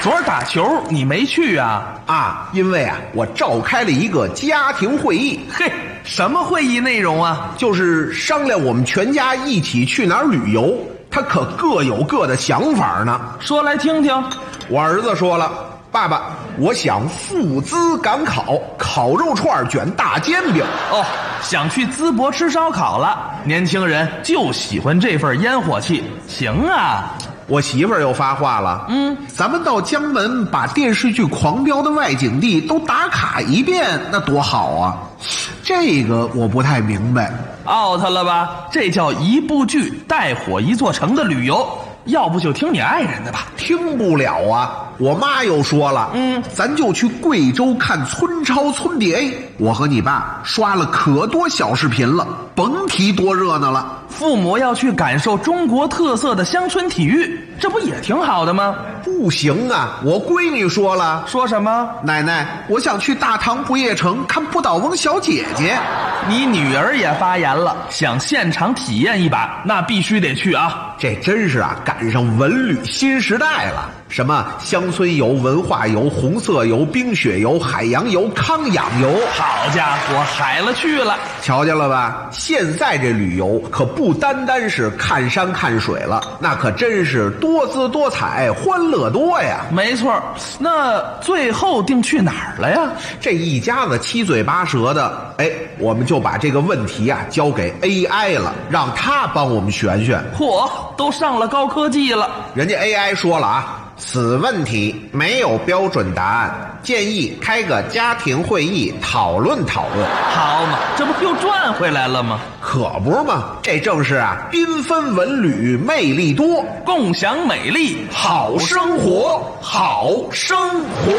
昨儿打球你没去啊？ 啊，因为啊，我召开了一个家庭会议。 嘿，什么会议内容啊？ 就是商量我们全家一起去哪儿旅游，他可各有各的想法呢。 说来听听。 我儿子说了，爸爸，我想赴淄赶考，烤肉串卷大煎饼。 哦，想去淄博吃烧烤了。年轻人就喜欢这份烟火气。行啊。 我媳妇儿又发话了，咱们到江门把电视剧《狂飙》的外景地都打卡一遍，那多好啊！这个我不太明白。 out 了吧？这叫一部剧带火一座城的旅游。要不就听你爱人的吧。 听不了啊！我妈又说了，咱就去贵州看村超村 DA。我和你爸刷了可多小视频了，甭提多热闹了。 父母要去感受中国特色的乡村体育，这不也挺好的吗？ 不行啊！我闺女说了。 说什么？ 奶奶，我想去大唐不夜城看不倒翁小姐姐。 你女儿也发言了，想现场体验一把，那必须得去啊！ 这真是啊，赶上文旅新时代了。什么乡村游、文化游、红色游、冰雪游、海洋游、康养游， 好家伙，海了去了！ 瞧见了吧？现在这旅游可不单单是看山看水了，那可真是多姿多彩，欢乐多呀！ 没错，那最后定去哪儿了呀？ 这一家子七嘴八舌的，我们就把这个问题啊交给 AI 了，让他帮我们选选。 嚯，都上了高科技了！ 人家 AI 说了啊，此问题没有标准答案，建议开个家庭会议讨论讨论。 好嘛，这不又赚回来了吗？ 可不是嘛，这正是啊，缤纷文旅魅力多， 共享美丽， 好生活，好生活。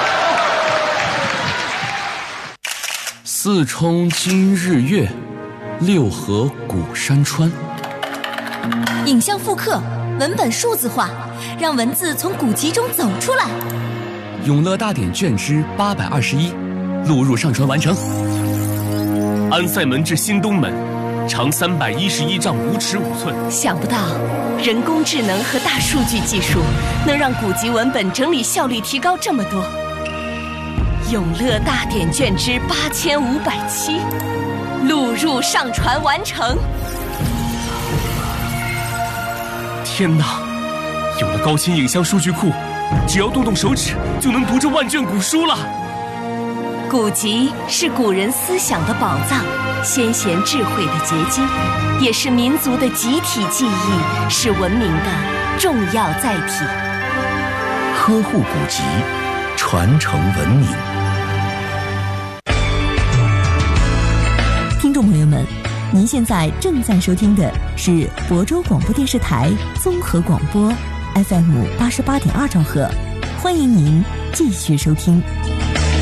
四冲今日月，六合古山川。 影像复刻，文本数字化，让文字从古籍中走出来。 永乐大典卷之821，录入上传完成。安塞门至新东门，长311丈5尺5寸。 想不到，人工智能和大数据技术能让古籍文本整理效率提高这么多。永乐大典卷之8507，录入上传完成。 天哪，有了高清影像数据库，只要动动手指就能读这万卷古书了。 古籍是古人思想的宝藏，先贤智慧的结晶，也是民族的集体记忆，是文明的重要载体。 呵护古籍，传承文明。 听众朋友们，您现在正在收听的是亳州广播电视台综合广播 FM88.2兆赫，欢迎您继续收听。